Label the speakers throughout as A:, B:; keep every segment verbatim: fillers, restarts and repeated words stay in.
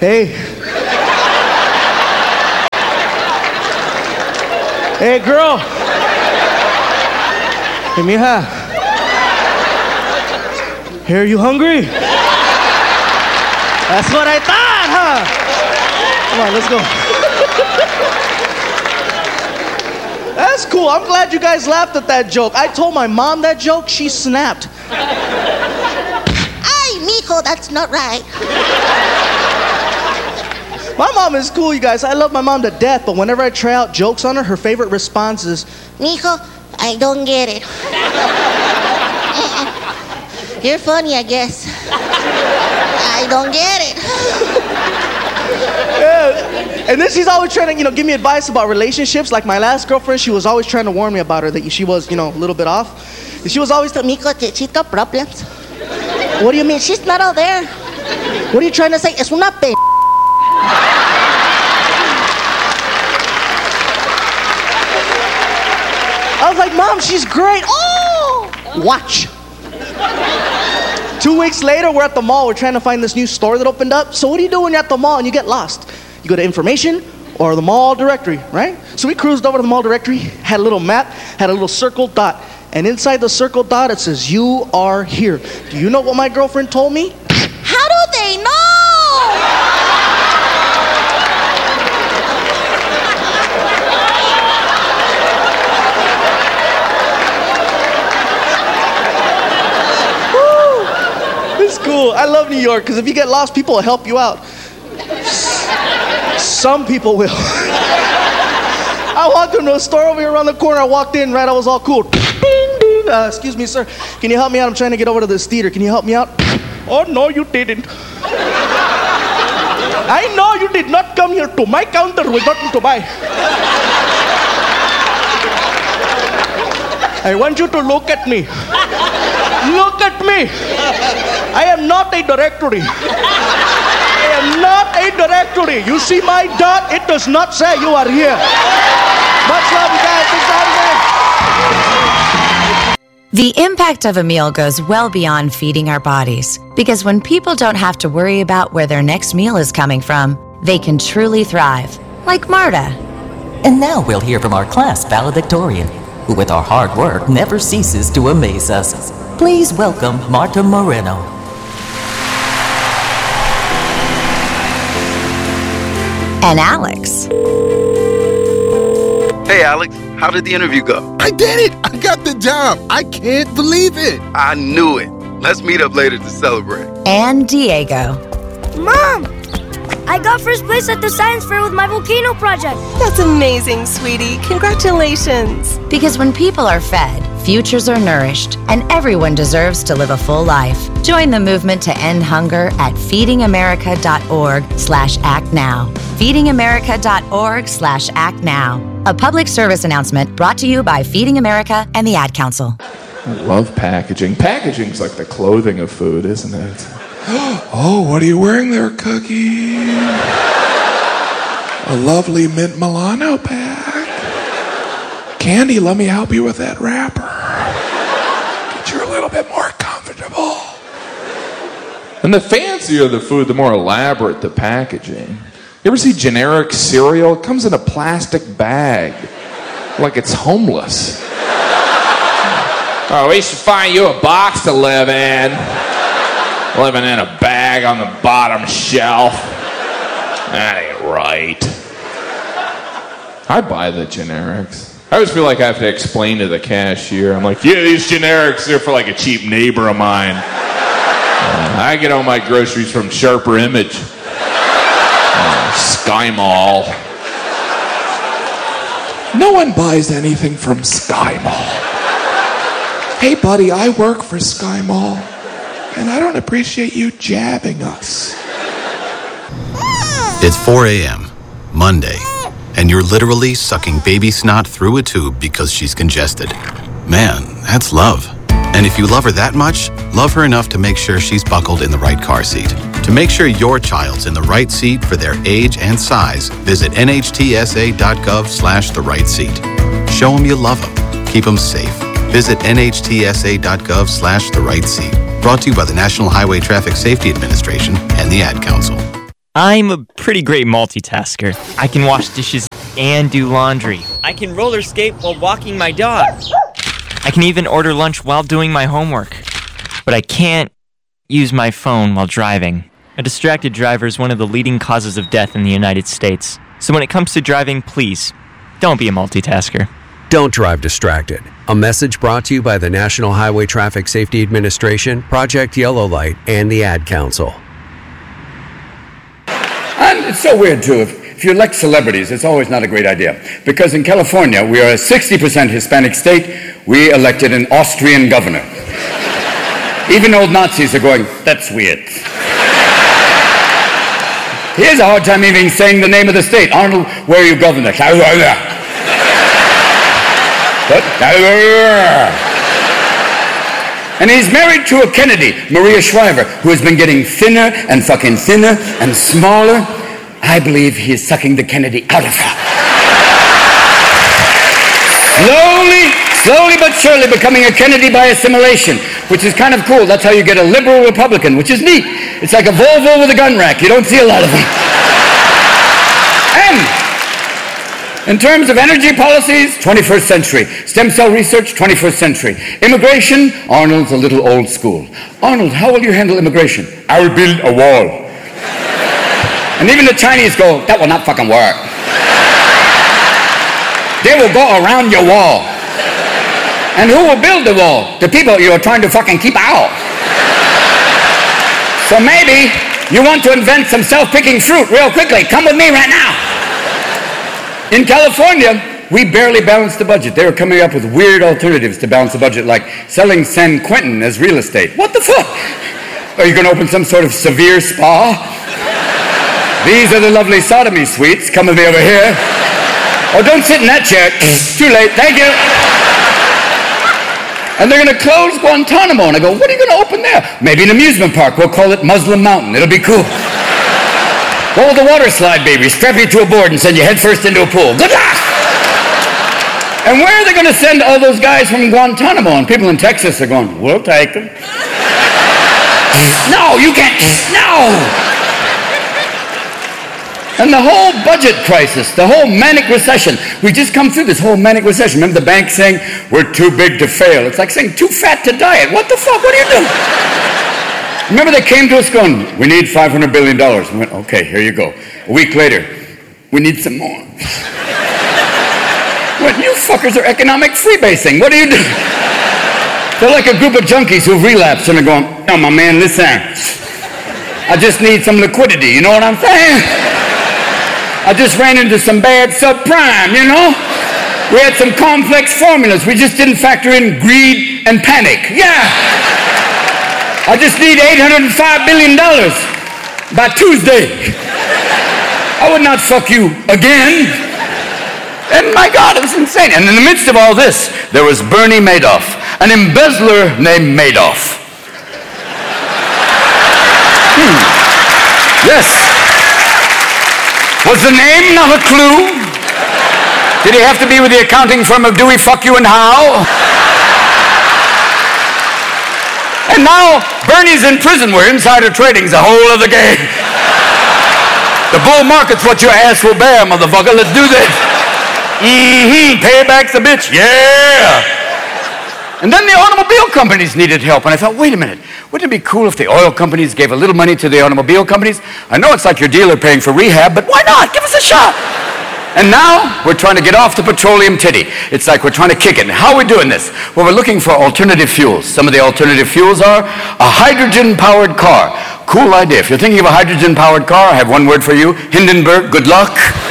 A: Hey. Hey, girl. Hey, mija. Hey, are you hungry? That's what I thought, huh? Come on, let's go. That's cool. I'm glad you guys laughed at that joke. I told my mom that joke, she snapped.
B: Ay, mijo, that's not right.
A: My mom is cool, you guys. I love my mom to death, but whenever I try out jokes on her, her favorite response is,
B: Mijo, I don't get it. You're funny, I guess. I don't get it.
A: Yeah. And then she's always trying to, you know, give me advice about relationships. Like my last girlfriend, she was always trying to warn me about her, that she was, you know, a little bit off. And she was always telling me,
B: Mijo, she's got problems.
A: what do you mean?
B: She's not out there.
A: What are you trying to say?
B: Es una p***.
A: I was like, Mom, she's great. Oh, watch. Two weeks later, we're at the mall. We're trying to find this new store that opened up. So what do you do when you're at the mall and you get lost? You go to information or the mall directory, right? So we cruised over to the mall directory, had a little map, had a little circle dot. And inside the circle dot, it says, you are here. Do you know what my girlfriend told me?
B: How do they know?
A: Cool. I love New York because if you get lost, people will help you out. Some people will. I walked into a store over here around the corner. I walked in, right? I was all cool. Ding, ding. Uh, excuse me, sir. Can you help me out? I'm trying to get over to this theater. Can you help me out? Oh, no, you didn't. I know you did not come here to my counter with nothing to buy. I want you to look at me. Look at me. I am not a directory. I am not a directory. You see my dot? It does not say you are here. Much love, you guys. Thanks for having me.
C: The impact of a meal goes well beyond feeding our bodies, because when people don't have to worry about where their next meal is coming from, they can truly thrive, like Marta.
D: And now we'll hear from our class valedictorian, who with our hard work never ceases to amaze us. Please welcome Marta Moreno.
C: And Alex.
E: Hey, Alex. How did the interview go?
F: I did it! I got the job! I can't believe it!
E: I knew it. Let's meet up later to celebrate.
C: And Diego.
G: Mom! I got first place at the science fair with my volcano project.
H: That's amazing, sweetie. Congratulations.
C: Because when people are fed, futures are nourished, and everyone deserves to live a full life. Join the movement to end hunger at feedingamerica.org slash act now. feedingamerica.org slash act now. A public service announcement brought to you by Feeding America and the Ad Council.
I: I love packaging. Packaging's like the clothing of food, isn't it? Oh, what are you wearing there, Cookie? A lovely mint Milano pack. Candy, let me help you with that wrapper. Get you a little bit more comfortable. And the fancier the food, the more elaborate the packaging. You ever see generic cereal? It comes in a plastic bag, like it's homeless. Oh, we should find you a box to live in. Living in a bag on the bottom shelf. That ain't right. I buy the generics. I always feel like I have to explain to the cashier. I'm like, yeah, these generics, they're for like a cheap neighbor of mine. Uh, I get all my groceries from Sharper Image. Uh, Sky Mall. No one buys anything from Sky Mall. Hey, buddy, I work for Sky Mall. And I don't appreciate you jabbing us.
J: It's four a.m., Monday, and you're literally sucking baby snot through a tube because she's congested. Man, that's love. And if you love her that much, love her enough to make sure she's buckled in the right car seat. To make sure your child's in the right seat for their age and size, visit nhtsa.gov slash the right seat. Show them you love them. Keep them safe. Visit nhtsa.gov slash the right seat. Brought to you by the National Highway Traffic Safety Administration and the Ad Council.
K: I'm a pretty great multitasker. I can wash dishes and do laundry. I can roller skate while walking my dog. I can even order lunch while doing my homework. But I can't use my phone while driving. A distracted driver is one of the leading causes of death in the United States. So when it comes to driving, please, don't be a multitasker.
L: Don't drive distracted. A message brought to you by the National Highway Traffic Safety Administration, Project Yellow Light, and the Ad Council.
M: And it's so weird, too. If, if you elect celebrities, it's always not a great idea. Because in California, we are a sixty percent Hispanic state. We elected an Austrian governor. Even old Nazis are going, that's weird. He has a hard time even saying the name of the state. Arnold, where are you governor? And he's married to a Kennedy, Maria Shriver, who has been getting thinner and fucking thinner and smaller. I believe he is sucking the Kennedy out of her. Slowly, slowly but surely becoming a Kennedy by assimilation, which is kind of cool. That's how you get a liberal Republican, which is neat. It's like a Volvo with a gun rack. You don't see a lot of them. And in terms of energy policies, twenty-first century. Stem cell research, twenty-first century. Immigration, Arnold's a little old school. Arnold, how will you handle immigration? I will build a wall. And even the Chinese go, that will not fucking work. They will go around your wall. And who will build the wall? The people you're trying to fucking keep out. So maybe you want to invent some self-picking fruit real quickly. Come with me right now. In California, we barely balanced the budget. They were coming up with weird alternatives to balance the budget, like selling San Quentin as real estate. What the fuck? Are you going to open some sort of severe spa? These are the lovely sodomy suites. Come with me over here. Oh, don't sit in that chair. Too late. Thank you. And they're going to close Guantanamo. And I go, what are you going to open there? Maybe an amusement park. We'll call it Muslim Mountain. It'll be cool. What will the water slide baby? Strap you to a board and send you head first into a pool. Good luck! And where are they going to send all those guys from Guantanamo? And people in Texas are going, we'll take them. No, you can't. No! And the whole budget crisis, the whole manic recession. We just come through this whole manic recession. Remember the bank saying, we're too big to fail. It's like saying, too fat to diet. What the fuck? What are you doing? Remember they came to us going, we need five hundred billion dollars. We went, okay, here you go. A week later, we need some more. What, you fuckers are economic freebasing. What are you doing? They're like a group of junkies who've relapsed and are going, oh, my man, listen. I just need some liquidity, you know what I'm saying? I just ran into some bad subprime, you know? We had some complex formulas. We just didn't factor in greed and panic. Yeah. I just need eight hundred five billion dollars by Tuesday. I would not fuck you again. And my God, it was insane. And in the midst of all this, there was Bernie Madoff, an embezzler named Madoff. Hmm. Yes. Was the name not a clue? Did he have to be with the accounting firm of Dewey, Fuck You, and How? And now, Bernie's in prison where insider trading's a whole other game. The bull market's what your ass will bear, motherfucker. Let's do this. Mm-hmm. Payback's a bitch. Yeah. And then the automobile companies needed help. And I thought, wait a minute. Wouldn't it be cool if the oil companies gave a little money to the automobile companies? I know it's like your dealer paying for rehab, but why not? Give us a shot. And now, we're trying to get off the petroleum titty. It's like we're trying to kick it. And how are we doing this? Well, we're looking for alternative fuels. Some of the alternative fuels are a hydrogen-powered car. Cool idea. If you're thinking of a hydrogen-powered car, I have one word for you. Hindenburg, good luck.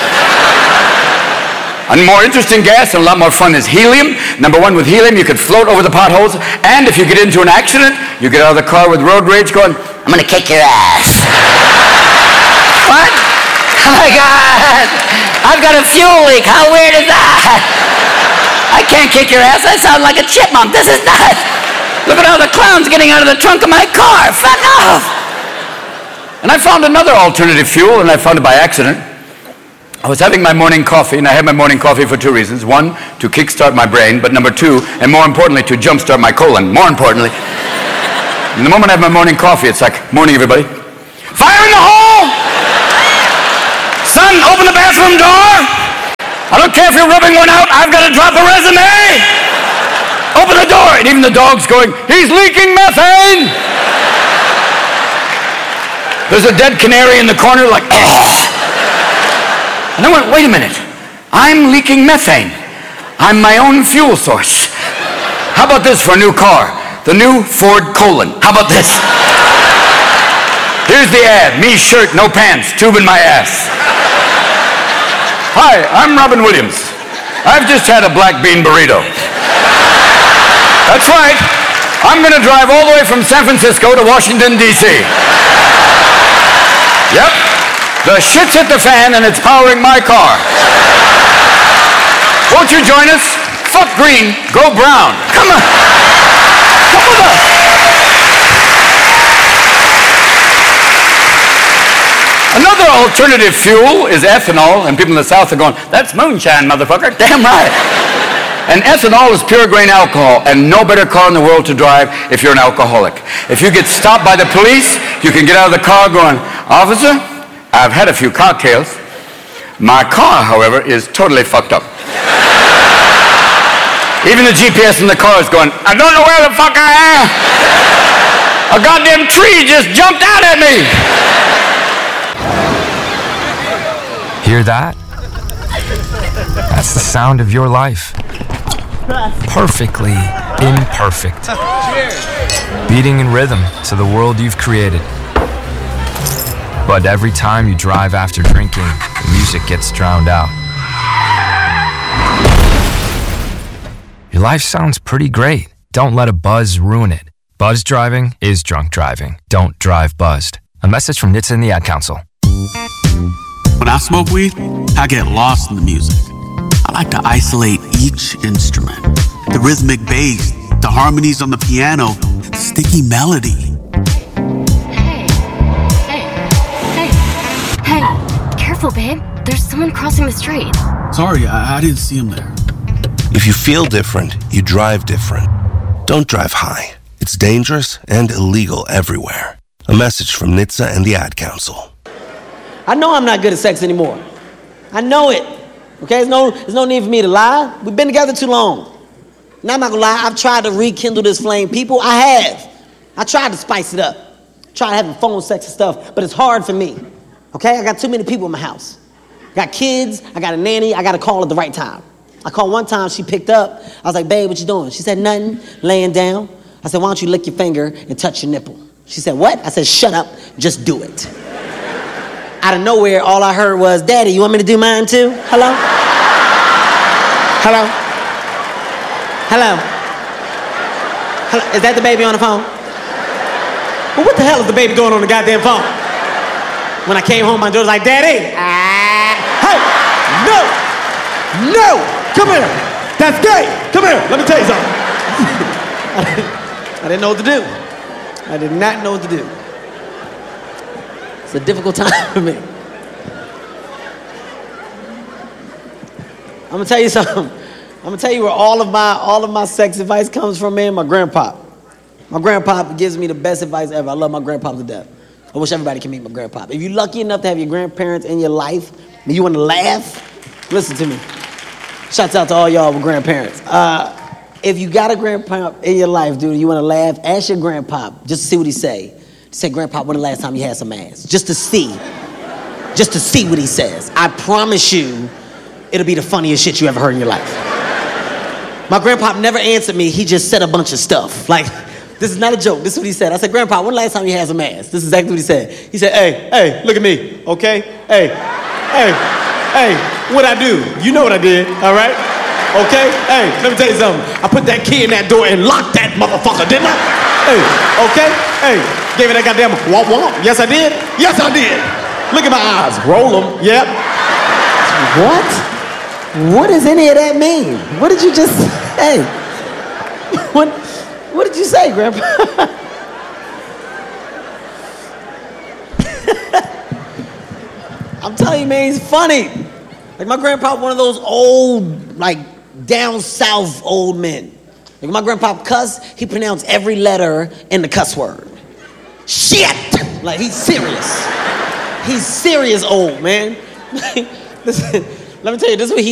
M: A more interesting gas and a lot more fun is helium. Number one, with helium, you could float over the potholes. And if you get into an accident, you get out of the car with road rage going, I'm going to kick your ass. What? Oh, my God. I've got a fuel leak. How weird is that? I can't kick your ass. I sound like a chipmunk. This is nuts. Look at all the clowns getting out of the trunk of my car. Fuck off. And I found another alternative fuel, and I found it by accident. I was having my morning coffee, and I had my morning coffee for two reasons. One, to kickstart my brain, but number two, and more importantly, to jumpstart my colon. More importantly. And the moment I have my morning coffee, it's like, morning, everybody. Fire in the hole! son, open the bathroom door. I don't care if you're rubbing one out, I've got to drop a resume. Open the door. And even the dog's going, he's leaking methane. There's a dead canary in the corner like, oh. And I went, wait a minute. I'm leaking methane. I'm my own fuel source. How about this for a new car? The new Ford Colon. How about this? Here's the ad. Me shirt, no pants, tube in my ass. Hi, I'm Robin Williams. I've just had a black bean burrito. That's right. I'm going to drive all the way from San Francisco to Washington, D C Yep. The shit's hit the fan and it's powering my car. Won't you join us? Fuck green, go brown. Come on. Come with us. Another alternative fuel is ethanol, and people in the South are going, that's moonshine, motherfucker. Damn right. And ethanol is pure grain alcohol, and no better car in the world to drive if you're an alcoholic. If you get stopped by the police, you can get out of the car going, officer, I've had a few cocktails. My car, however, is totally fucked up. Even the G P S in the car is going, I don't know where the fuck I am. A goddamn tree just jumped out at me.
N: Hear that? That's the sound of your life. Perfectly imperfect. Beating in rhythm to the world you've created. But every time you drive after drinking, the music gets drowned out. Your life sounds pretty great. Don't let a buzz ruin it. Buzz driving is drunk driving. Don't drive buzzed. A message from N H T S A and the Ad Council.
J: When I smoke weed, I get lost in the music. I like to isolate each instrument. The rhythmic bass, the harmonies on the piano, the sticky melody.
O: Hey, hey, hey, hey, careful, babe. There's someone crossing the street.
J: Sorry, I, I didn't see him there.
P: If you feel different, you drive different. Don't drive high. It's dangerous and illegal everywhere. A message from N H T S A and the Ad Council.
Q: I know I'm not good at sex anymore. I know it. Okay, there's no, there's no need for me to lie. We've been together too long. Now I'm not gonna lie, I've tried to rekindle this flame. People, I have. I tried to spice it up. Tried having phone sex and stuff, but it's hard for me. Okay, I got too many people in my house. I got kids, I got a nanny, I gotta call at the right time. I called one time, she picked up. I was like, babe, what you doing? She said, nothing, laying down. I said, why don't you lick your finger and touch your nipple? She said, what? I said, shut up, just do it. Out of nowhere, all I heard was, Daddy, you want me to do mine too? Hello? Hello? Hello? Hello? Is that the baby on the phone? Well, what the hell is the baby doing on the goddamn phone? When I came home, my daughter was like, Daddy, ah. Hey, no, no, come here. That's gay. Come here, let me tell you something. I didn't know what to do. I did not know what to do. It's a difficult time for me. I'm gonna tell you something. I'm gonna tell you where all of my all of my sex advice comes from, man. My grandpa. My grandpa gives me the best advice ever. I love my grandpa to death. I wish everybody can meet my grandpa. If you're lucky enough to have your grandparents in your life and you want to laugh, listen to me. Shouts out to all y'all with grandparents. Uh, if you got a grandpa in your life, dude, you want to laugh, ask your grandpa just to see what he say. Say, Grandpa, when the last time you had some ass? Just to see. Just to see what he says. I promise you, it'll be the funniest shit you ever heard in your life. My grandpa never answered me. He just said a bunch of stuff. Like, this is not a joke. This is what he said. I said, Grandpa, when the last time you had some ass? This is exactly what he said. He said, hey, hey, look at me, okay? Hey, hey, hey, what'd I do? You know what I did, all right? Okay? Hey, let me tell you something. I put that key in that door and locked that motherfucker, didn't I? Hey, okay? Hey, gave it that goddamn womp womp. Yes, I did. Yes, I did. Look at my eyes. Roll them. Yep. What? What does any of that mean? What did you just say? What, what did you say, Grandpa? I'm telling you, man, he's funny. Like, my grandpa, one of those old, like, down south old men. Like, my grandpa cuss, he pronounced every letter in the cuss word. Shit! Like, he's serious. He's serious old, man. Listen, let me tell you, this is what he